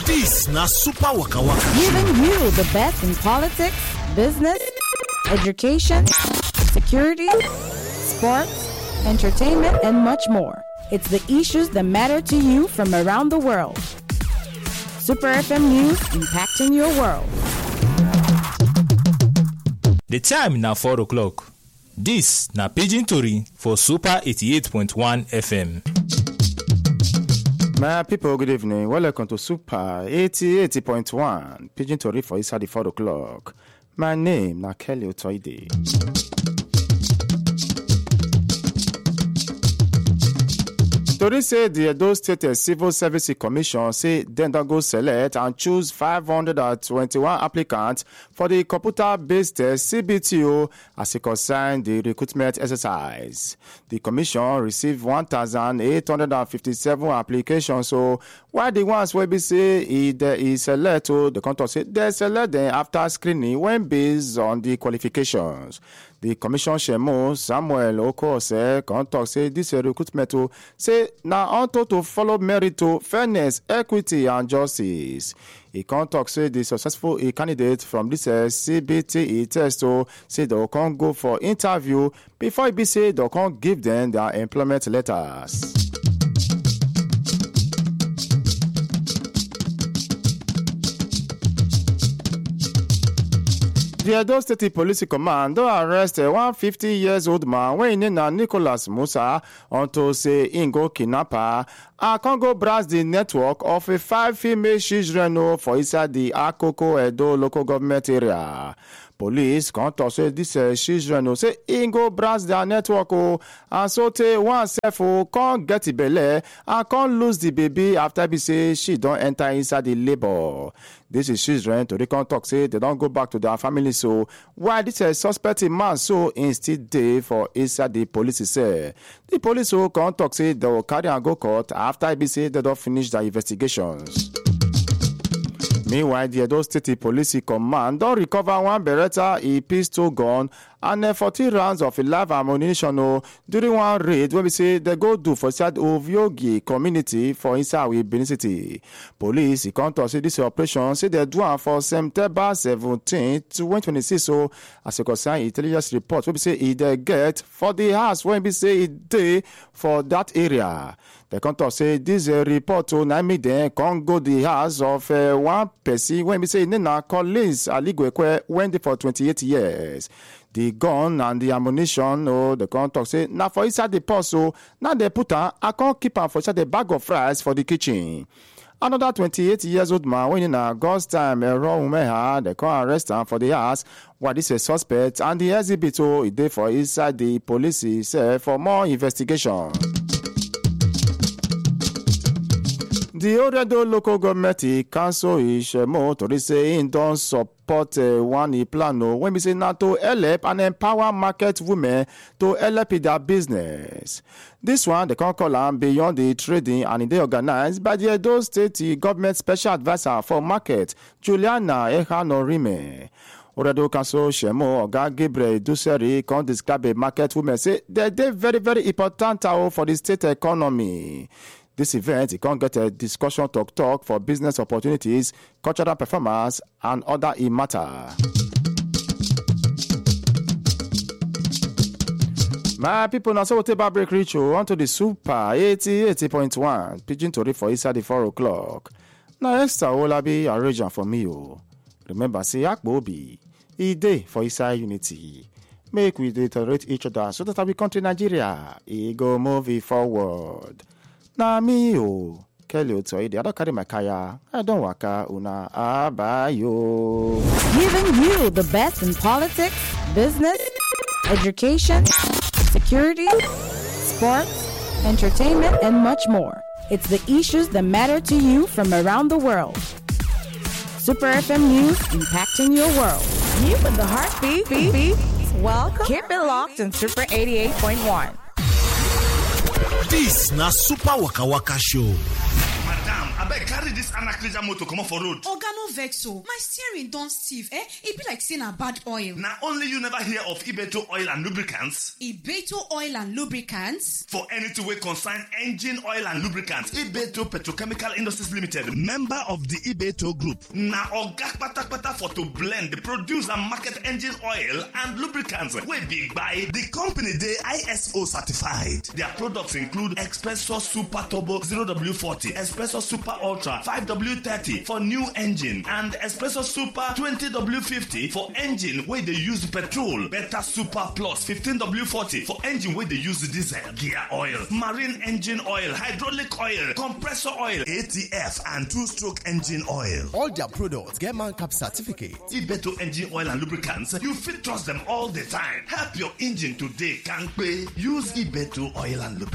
This na Super Waka Waka. Giving you the best in politics, business, education, security, sports, entertainment, and much more. It's the issues that matter to you from around the world. Super FM News, impacting your world. The time now 4 o'clock. This na Pidgin Tori for Super 88.1 FM. My people, good evening. Welcome to Super 80.1 Pidgin Tori for inside the 4 o'clock. My name na Kelly Otoide. Tori say the Edo State Civil Service Commission say dem don go select and choose 521 applicants for the computer-based CBTO as e concern the recruitment exercise. The commission received 1,857 applications. So while the ones wey be say e select, the contact say they select them after screening when based on the qualifications. The commission chairman Samuel Okose contact say this recruitment say na unto to follow merit, fairness, equity, and justice. He contact say the successful candidate from this CBTE test say they can go for interview before it be say they can give them their employment letters. The Edo State Police Command arrest a 150-year-old man wey name na Nicholas Musa unto say he go kidnapper and Congo brass the network of 5 female children for inside the Akoko Edo local government area. Police contact say this children say he go brass their network and so te one self can't get the belle and can't lose the baby after be say she don't enter inside the labor. This is children to the contact say they don't go back to their family. So why this suspected man so instead day for inside the police say the police contact say they will carry and go court after be say they don't finish their investigations. Meanwhile, the Edo State Police Command don't recover one Beretta, a pistol gun, and 40 rounds of live ammunition during one raid where we say they go do for side of Yogi community for inside with Benin City. Police contact say this operation say they do one for September 17, 2026. So as a concern intelligence report where we say they get for the house when we say it day for that area. The contact say this report na me then can go the house of one person when we say Nena Collins Aligwekwe went for 28 years. The gun and the ammunition, the contact say now for inside the purse, now they put her, I can't keep her for inside the bag of fries for the kitchen. Another 28-year-old man when in a God's time they can arrest him for the house while this is a suspect and the exhibit is there for inside the police for more investigation. The Oredo local government council is more to say in don't support one plan when we say not to help and empower market women to help their business. This one they can call them beyond the trading and they organized by the Edo State government special advisor for market Juliana Ehanorime. Oredo Council Shemo Oga Gabriel Duseri can describe a market women say they're very, very important for the state economy. This event, you can get a discussion talk for business opportunities, cultural performance, and other matter. My people, now so we'll take a break reach onto the Super 80.1 Pidgin Tori for inside the 4 o'clock. Now extra Olabi arrange for me. Remember, say Akbobi, e day for inside unity. Make we tolerate each other so that our country Nigeria, go move forward. Na me Kelly Otoide, I don't carry my kaya. I don't waka una abayo. Giving you the best in politics, business, education, security, sports, entertainment, and much more. It's the issues that matter to you from around the world. Super FM News, impacting your world. You with the heartbeat. Welcome. Keep it locked in Super 88.1. This na Super Waka Waka Show. Madam, Abeg carry this Anakrija motor comot for road. Oga no vex o, my steering don stiff. E be like say na bad oil. Na only you never hear of Ibeto Oil and Lubricants? Ibeto Oil and Lubricants? For anything wey concern engine oil and lubricants, Ibeto Petrochemical Industries Limited, member of the Ibeto Group, na oga kpatakpata for to blend, produce and market engine oil and lubricants wey big buy. The company dey ISO certified. Their products include Espresso Super Turbo 0W40, Espresso Super Ultra 5W30 for new engine, and Espresso Super 20W50 for engine wey dey use petrol, Beta Super Plus 15W40 for engine wey dey use diesel, gear oil, marine engine oil, hydraulic oil, compressor oil, ATF and two-stroke engine oil. All their products get ManCap certificate. Ibeto engine oil and lubricants, you fit trust them all the time. Help your engine today, kampe. Use Ibeto oil and lubricants.